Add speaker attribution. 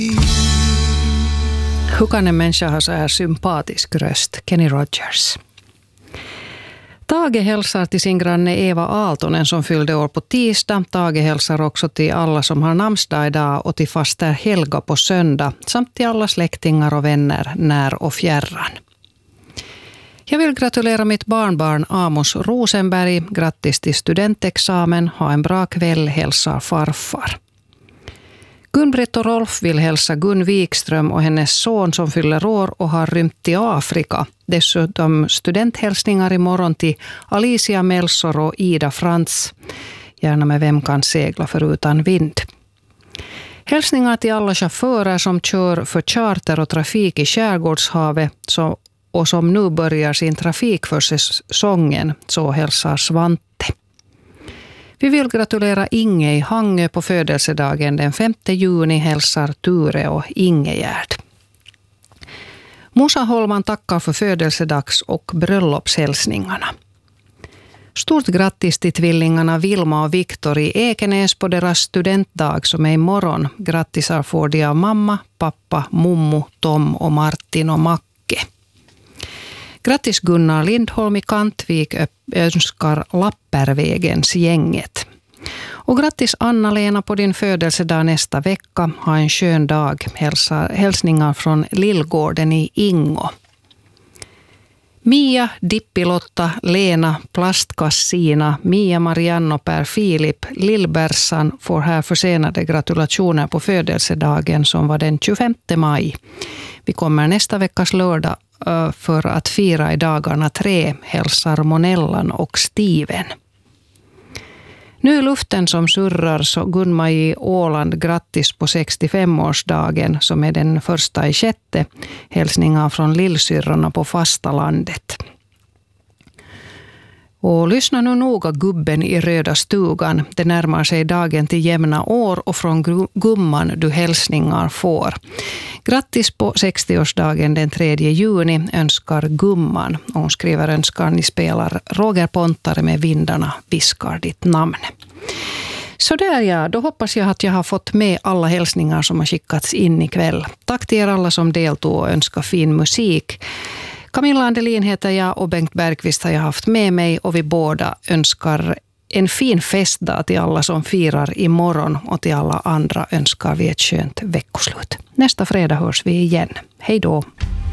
Speaker 1: Hur kan en människa ha så här sympatisk röst? Kenny Rogers. Tage hälsar till sin granne Eva Aaltonen som fyllde år på tisdag. Tage hälsar också till alla som har namnsdag idag och till faster Helga på söndag. Samt till alla släktingar och vänner när och fjärran. Jag vill gratulera mitt barnbarn Amos Rosenberg. Grattis till studentexamen. Ha en bra kväll, hälsar farfar. Gun-Britt och Rolf vill hälsa Gun Wikström och hennes son som fyller år och har rymt till Afrika. Dessutom studenthälsningar imorgon till Alicia Melsor och Ida Frans. Gärna med Vem kan segla förutan vind. Hälsningar till alla chaufförer som kör för charter och trafik i Skärgårdshavet och som nu börjar sin trafik för säsongen, så hälsar Svante. Vi vill gratulera Inge i Hangö på födelsedagen den 5 juni, hälsar Ture och Ingegärd. Musa Holman tackar för födelsedags- och bröllopshälsningarna. Stort grattis till tvillingarna Vilma och Viktor i Ekenäs på deras studentdag som är imorgon. Grattisar får de av mamma, pappa, mommo, Tom och Martin och Macke. Grattis Gunnar Lindholm i Kantvik önskar Lappervägens gänget. Och grattis Anna-Lena på din födelsedag nästa vecka. Ha en skön dag. Hälsningar från Lillgården i Ingo. Mia, Dippilotta, Lena, Plastkassina, Mia, Marianne och Per Filip, Lillbersan får här försenade gratulationer på födelsedagen som var den 25 maj. Vi kommer nästa veckas lördag för att fira i dagarna 3, hälsar Monellan och Steven. Nu är luften som surrar, så Gunmaj i Åland, grattis på 65-årsdagen som är den 1/6. Hälsningar från lillsyrrorna på fastalandet. Och lyssna nu noga gubben i röda stugan. Det närmar sig dagen till jämna år och från gumman du hälsningar får. Grattis på 60-årsdagen den 3 juni önskar gumman. Hon skriver önskar ni spelar Roger Pontare med Vindarna viskar ditt namn. Så där ja, då hoppas jag att jag har fått med alla hälsningar som har skickats in ikväll. Tack till er alla som deltog och önskar fin musik. Camilla Andelin heter jag och Bengt Bergqvist har jag haft med mig och vi båda önskar en fin festdag till alla som firar imorgon och till alla andra önskar vi ett skönt veckoslut. Nästa fredag hörs vi igen. Hej då!